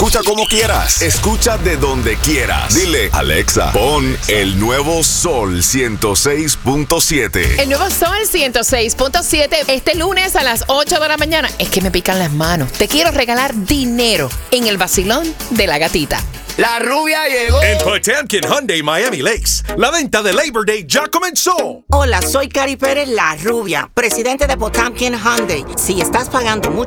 Escucha como quieras. Escucha de donde quieras. Dile, Alexa, pon el nuevo Sol 106.7. El nuevo Sol 106.7. Este lunes a las 8 de la mañana. Es que me pican las manos. Te quiero regalar dinero en el vacilón de la gatita. La rubia llegó. En Potemkin Hyundai Miami Lakes, la venta de Labor Day ya comenzó. Hola, soy Cari Pérez, la rubia, presidente de Potemkin Hyundai. Si estás pagando mucho